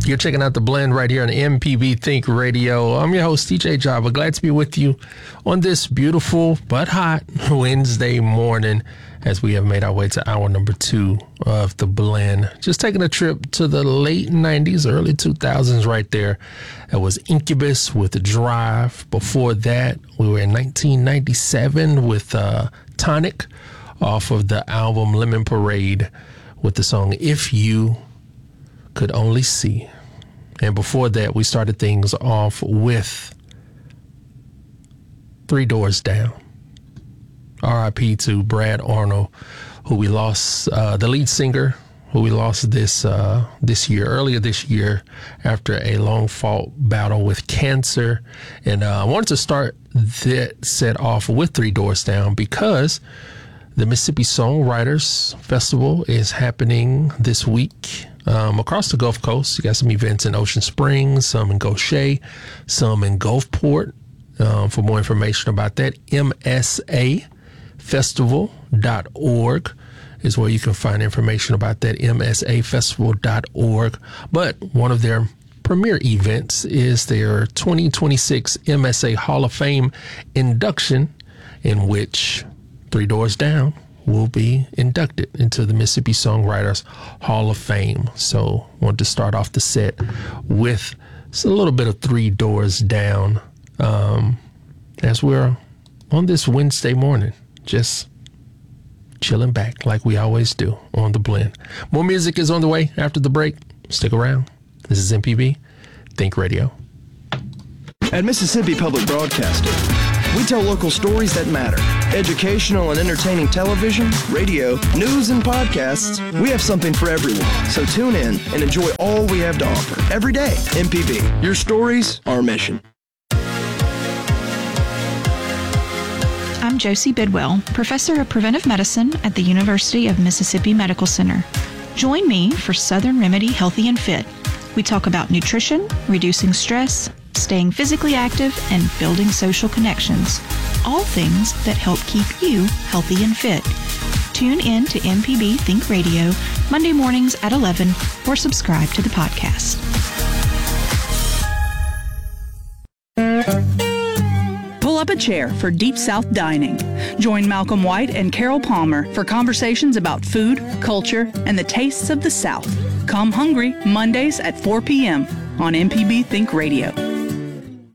You're checking out The Blend right here on MPB Think Radio. I'm your host, DJ Java. Glad to be with you on this beautiful but hot Wednesday morning as we have made our way to hour number 2 of The Blend. Just taking a trip to the late 90s, early 2000s right there. That was Incubus with The Drive. Before that, we were in 1997 with Tonic off of the album Lemon Parade with the song If You Could Only See. And before that, we started things off with Three Doors Down. R.I.P. to Brad Arnold, who we lost, the lead singer, who we lost earlier this year, after a long fought battle with cancer. And I wanted to start that set off with Three Doors Down because the Mississippi Songwriters Festival is happening this week across the Gulf Coast. You got some events in Ocean Springs, some in Goshen, some in Gulfport. For more information about that, msafestival.org is where you can find information about that, msafestival.org. But one of their premier events is their 2026 MSA Hall of Fame induction, in which Three Doors Down will be inducted into the Mississippi Songwriters Hall of Fame. So I wanted to start off the set with a little bit of Three Doors Down as we're on this Wednesday morning, just chilling back like we always do on The Blend. More music is on the way after the break. Stick around. This is MPB Think Radio. At Mississippi Public Broadcasting, we tell local stories that matter. Educational and entertaining television, radio, news, and podcasts. We have something for everyone. So tune in and enjoy all we have to offer every day. MPB, your stories, our mission. I'm Josie Bidwell, Professor of Preventive Medicine at the University of Mississippi Medical Center. Join me for Southern Remedy Healthy and Fit. We talk about nutrition, reducing stress, staying physically active, and building social connections. All things that help keep you healthy and fit. Tune in to MPB Think Radio Monday mornings at 11 or subscribe to the podcast. Pull up a chair for Deep South Dining. Join Malcolm White and Carol Palmer for conversations about food, culture, and the tastes of the South. Come hungry Mondays at 4 p.m. on MPB Think Radio.